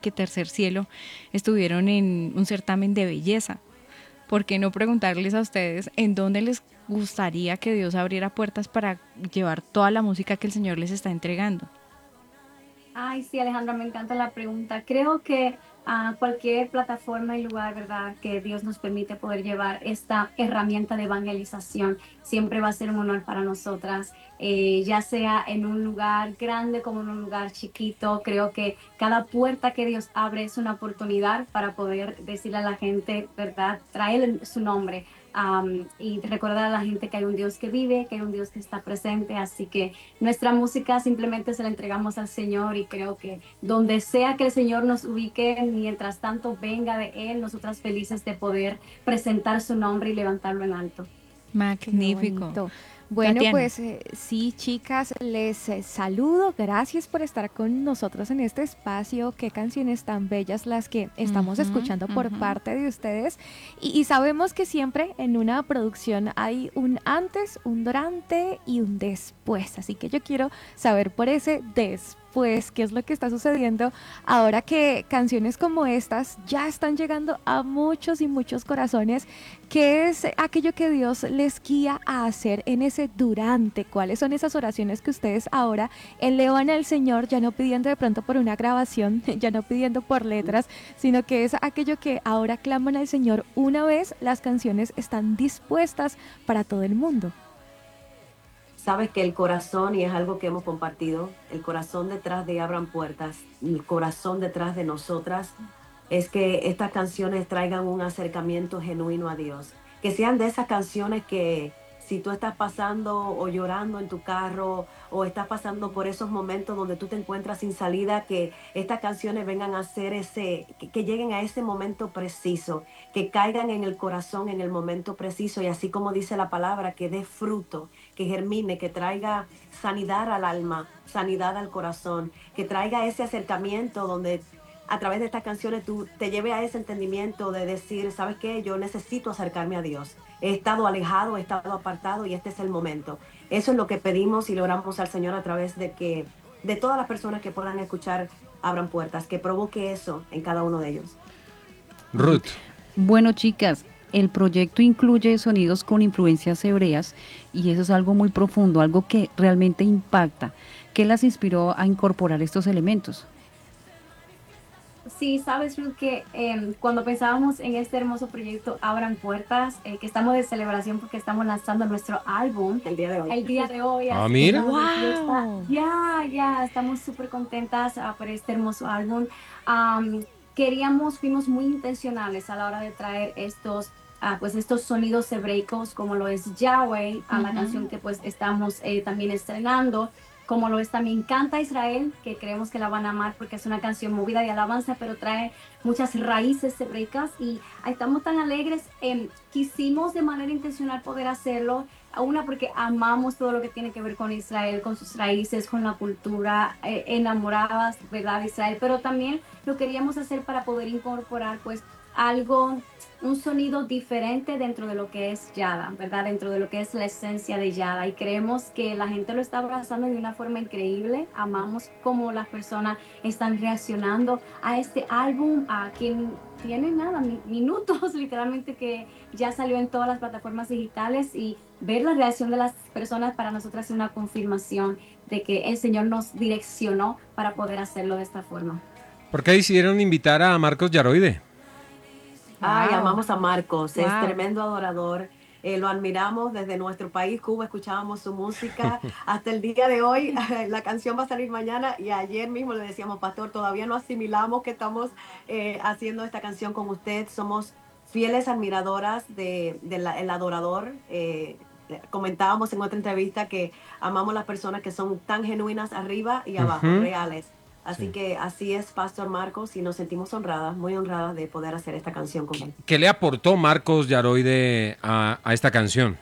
que Tercer Cielo estuvieron en un certamen de belleza. ¿Por qué no preguntarles a ustedes en dónde les gustaría que Dios abriera puertas para llevar toda la música que el Señor les está entregando? Ay, sí, Alejandra, me encanta la pregunta. Creo que a cualquier plataforma y lugar, ¿verdad?, que Dios nos permite poder llevar esta herramienta de evangelización, siempre va a ser un honor para nosotras, ya sea en un lugar grande como en un lugar chiquito. Creo que cada puerta que Dios abre es una oportunidad para poder decirle a la gente, ¿verdad?, traer su nombre. Y recordar a la gente que hay un Dios que vive, que hay un Dios que está presente, así que nuestra música simplemente se la entregamos al Señor y creo que donde sea que el Señor nos ubique, mientras tanto venga de Él, nosotras felices de poder presentar su nombre y levantarlo en alto. Qué Magnífico. bonito. Bueno, Tatiana. pues sí, chicas, les saludo. Gracias por estar con nosotros en este espacio. Qué canciones tan bellas las que estamos Ujú, escuchando por ujú. parte de ustedes. Y sabemos que siempre en una producción hay un antes, un durante y un después. Así que yo quiero saber por ese después, qué es lo que está sucediendo ahora que canciones como estas ya están llegando a muchos y muchos corazones. ¿Qué es aquello que Dios les guía a hacer en ese durante? ¿Cuáles son esas oraciones que ustedes ahora elevan al Señor, ya no pidiendo de pronto por una grabación, ya no pidiendo por letras, sino que es aquello que ahora claman al Señor una vez las canciones están dispuestas para todo el mundo? Sabes que el corazón, y es algo que hemos compartido, el corazón detrás de Abran Puertas, el corazón detrás de nosotras, es que estas canciones traigan un acercamiento genuino a Dios. Que sean de esas canciones que si tú estás pasando o llorando en tu carro o estás pasando por esos momentos donde tú te encuentras sin salida, que estas canciones vengan a ser que lleguen a ese momento preciso, que caigan en el corazón en el momento preciso y así como dice la palabra, que dé fruto, que germine, que traiga sanidad al alma, sanidad al corazón, que traiga ese acercamiento donde a través de estas canciones tú te lleve a ese entendimiento de decir, ¿sabes qué? Yo necesito acercarme a Dios. He estado alejado, he estado apartado y este es el momento. Eso es lo que pedimos y logramos al Señor a través de todas las personas que puedan escuchar, abran puertas, que provoque eso en cada uno de ellos. Ruth. Bueno, chicas, el proyecto incluye sonidos con influencias hebreas y eso es algo muy profundo, algo que realmente impacta. ¿Qué las inspiró a incorporar estos elementos? Sí, sabes, Ruth, que cuando pensábamos en este hermoso proyecto Abran Puertas, que estamos de celebración porque estamos lanzando nuestro álbum El día de hoy. el día de hoy, Ah, así que mira. estamos de fiesta. ¡Wow! Ya, estamos súper contentas por este hermoso álbum. Fuimos muy intencionales a la hora de traer pues estos sonidos hebreicos, como lo es Yahweh, a la Ujú. canción que pues estamos también estrenando, como lo es también Canta Israel, que creemos que la van a amar porque es una canción movida de alabanza, pero trae muchas raíces hebreicas y estamos tan alegres. Quisimos de manera intencional poder hacerlo, una porque amamos todo lo que tiene que ver con Israel, con sus raíces, con la cultura, enamoradas, ¿verdad?, de Israel, pero también lo queríamos hacer para poder incorporar pues algo, un sonido diferente dentro de lo que es Yada, ¿verdad? Dentro de lo que es la esencia de Yada. Y creemos que la gente lo está abrazando de una forma increíble. Amamos cómo las personas están reaccionando a este álbum, a quien tiene nada, minutos literalmente, que ya salió en todas las plataformas digitales, y ver la reacción de las personas para nosotras es una confirmación de que el Señor nos direccionó para poder hacerlo de esta forma. ¿Por qué decidieron invitar a Marcos Yaroide? Ay, Wow, amamos a Marcos, es wow. tremendo adorador. Lo admiramos desde nuestro país, Cuba, escuchábamos su música hasta el día de hoy. La canción va a salir mañana y ayer mismo le decíamos, pastor, todavía no asimilamos que estamos haciendo esta canción con usted. Somos fieles admiradoras el adorador. Comentábamos en otra entrevista que amamos las personas que son tan genuinas arriba y abajo, Ujú. reales. Así Sí. que así es, Pastor Marcos, y nos sentimos honradas, muy honradas de poder hacer esta canción con él. ¿Qué le aportó Marcos Yaroide a esta canción?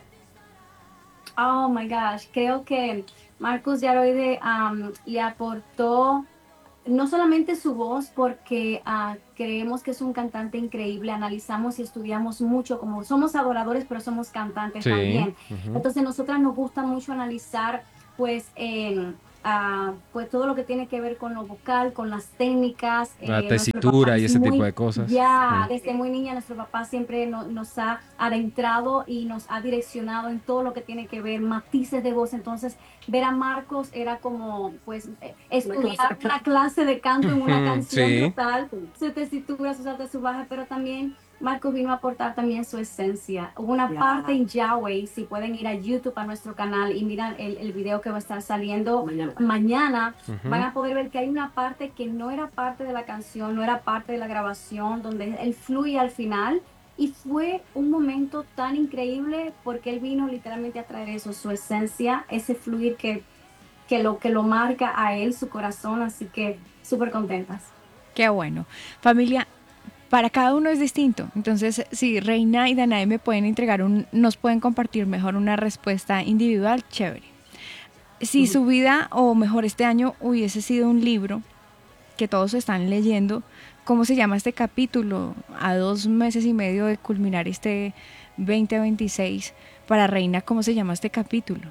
Oh my gosh, creo que Marcus Yaroide le aportó no solamente su voz, porque creemos que es un cantante increíble, analizamos y estudiamos mucho, como somos adoradores, pero somos cantantes Sí. también. Ujú. Entonces, nosotras nos gusta mucho analizar, pues, pues todo lo que tiene que ver con lo vocal, con las técnicas. La Nuestro tesitura papá y es ese muy- tipo de cosas. Ya, desde muy niña nuestro papá siempre nos ha adentrado y nos ha direccionado en todo lo que tiene que ver matices de voz. Entonces, ver a Marcos era como, pues, estudiar una clase de canto en una canción Sí. total, su tesitura, sus altas, sus bajas, pero también Marcos vino a aportar también su esencia. Hubo una Ya. parte en Yahweh, si pueden ir a YouTube, a nuestro canal, y miran el video que va a estar saliendo mañana, van a poder ver que hay una parte que no era parte de la canción, no era parte de la grabación, donde él fluye al final. Y fue un momento tan increíble porque él vino literalmente a traer eso, su esencia, ese fluir que lo marca a él, su corazón. Así que súper contentas. Qué bueno. Familia, para cada uno es distinto. Entonces, si Reina y Danae me pueden entregar nos pueden compartir mejor una respuesta individual, chévere. Si su vida, o mejor este año, hubiese sido un libro que todos están leyendo, ¿cómo se llama este capítulo? A 2 meses y medio de culminar este 2026. Para Reina, ¿cómo se llama este capítulo?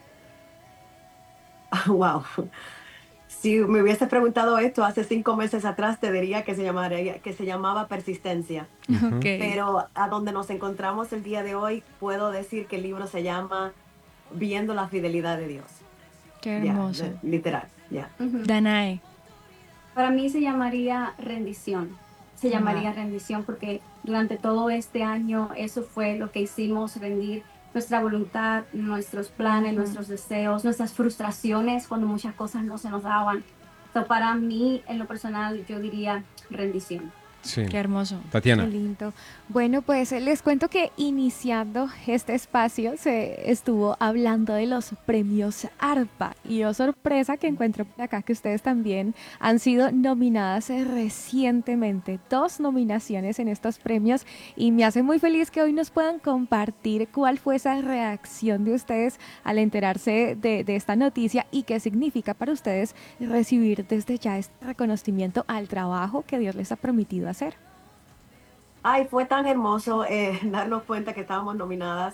Wow. Si me hubieses preguntado esto hace 5 meses atrás, te diría que se llamaba persistencia. Ok. Pero a donde nos encontramos el día de hoy, puedo decir que el libro se llama Viendo la fidelidad de Dios. Qué Ya, hermoso. literal, ya. Danae. Para mí se llamaría rendición. Se llamaría rendición porque durante todo este año eso fue lo que hicimos, rendir nuestra voluntad, nuestros planes, nuestros deseos, nuestras frustraciones cuando muchas cosas no se nos daban. So, para mí, en lo personal, yo diría rendición. Sí. Qué hermoso. Tatiana. Qué lindo. Bueno, pues les cuento que iniciando este espacio se estuvo hablando de los premios ARPA y oh sorpresa que encuentro por acá que ustedes también han sido nominadas recientemente, 2 nominaciones en estos premios y me hace muy feliz que hoy nos puedan compartir cuál fue esa reacción de ustedes al enterarse de esta noticia y qué significa para ustedes recibir desde ya este reconocimiento al trabajo que Dios les ha permitido hacer. Ay, fue tan hermoso darnos cuenta que estábamos nominadas.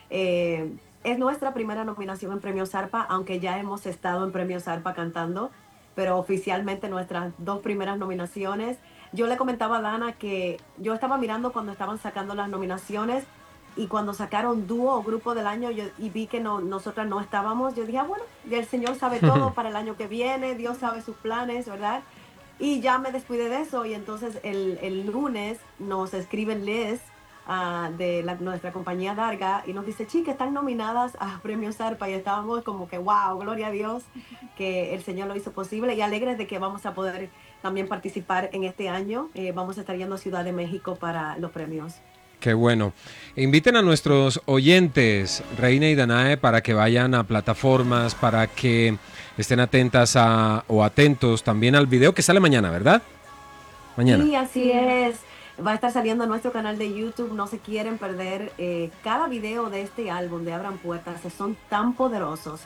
Es nuestra primera nominación en Premios ARPA, aunque ya hemos estado en Premios ARPA cantando, pero oficialmente nuestras 2 primeras nominaciones. Yo le comentaba a Dana que yo estaba mirando cuando estaban sacando las nominaciones y cuando sacaron dúo o grupo del año y vi que nosotras no estábamos, yo dije, bueno, el Señor sabe todo para el año que viene, Dios sabe sus planes, ¿verdad? Y ya me descuidé de eso y entonces el lunes nos escribe Liz nuestra compañía Darga y nos dice, chicas, están nominadas a Premios ARPA y estábamos como que, wow, gloria a Dios que el Señor lo hizo posible y alegres de que vamos a poder también participar en este año. Vamos a estar yendo a Ciudad de México para los premios. Qué bueno. Inviten a nuestros oyentes, Reina y Danae, para que vayan a plataformas, para que estén atentas o atentos también al video que sale mañana, ¿verdad? Mañana. Sí, así es. Va a estar saliendo en nuestro canal de YouTube. No se quieren perder cada video de este álbum de Abran Puertas. Son tan poderosos.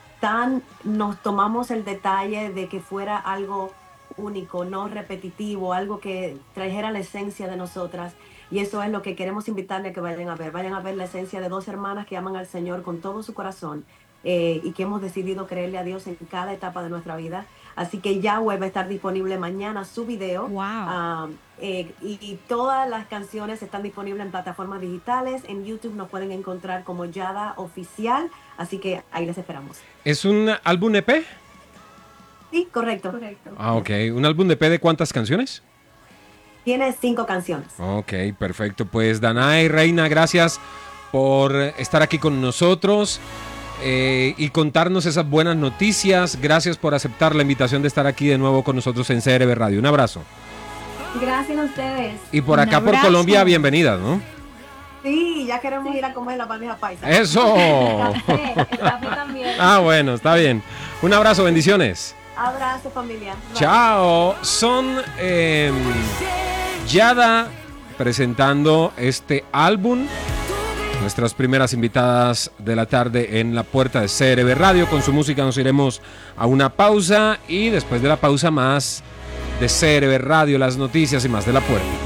Nos tomamos el detalle de que fuera algo único, no repetitivo, algo que trajera la esencia de nosotras. Y eso es lo que queremos invitarle a que vayan a ver. Vayan a ver la esencia de 2 hermanas que aman al Señor con todo su corazón y que hemos decidido creerle a Dios en cada etapa de nuestra vida. Así que Yahweh va a estar disponible mañana su video. Wow. Y todas las canciones están disponibles en plataformas digitales. En YouTube nos pueden encontrar como Yada Oficial. Así que ahí les esperamos. ¿Es un álbum EP? Sí, correcto. Ah, ok. ¿Un álbum EP de cuántas canciones? Tiene 5 canciones. Ok, perfecto. Pues Danae, Reina, gracias por estar aquí con nosotros y contarnos esas buenas noticias. Gracias por aceptar la invitación de estar aquí de nuevo con nosotros en CRB Radio. Un abrazo. Gracias a ustedes. Y por Un acá por abrazo. Colombia, bienvenidas, ¿no? Sí, ya queremos ir a comer la bandeja paisa. ¡Eso! El café también. Ah, bueno, está bien. Un abrazo, bendiciones. Abrazo, familia. Bye. Chao. Son Yada presentando este álbum. Nuestras primeras invitadas de la tarde en la puerta de CRB Radio. Con su música nos iremos a una pausa y después de la pausa más de CRB Radio, las noticias y más de la puerta.